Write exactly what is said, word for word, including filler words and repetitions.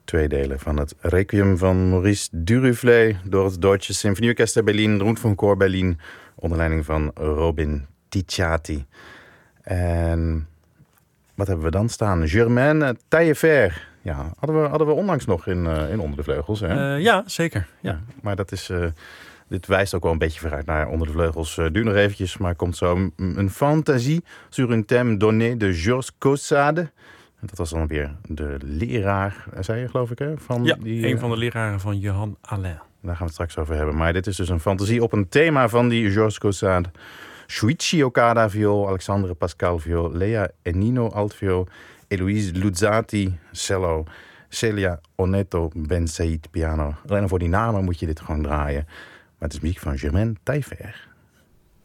twee delen van het Requiem van Maurice Duruflé door het Deutsche Sinfonieorchester Berlin, Rundfunkchor Berlin, onder leiding van Robin Ticciati. En wat hebben we dan staan? Germaine Taillefer. Ja, hadden we, hadden we onlangs nog in, uh, in Onder de Vleugels. Hè? Uh, ja, zeker. Ja. Ja, maar dat is, uh, dit wijst ook wel een beetje vooruit naar Onder de Vleugels. Uh, duur nog eventjes, maar komt zo. Een fantasie sur un thème donné de Georges Caussade. Dat was dan weer de leraar, zei je geloof ik, hè? Van ja, die, een van de leraren van Johan Alain. Daar gaan we het straks over hebben. Maar dit is dus een fantasie op een thema van die Georges Caussade. Shuichi Okada viool, Alexandre Pascal viool, Lea Ennino altviool, Eloise Luzzati cello, Celia Oneto Ben Said piano. Alleen voor die namen moet je dit gewoon draaien. Maar het is muziek van Germaine Taillefer.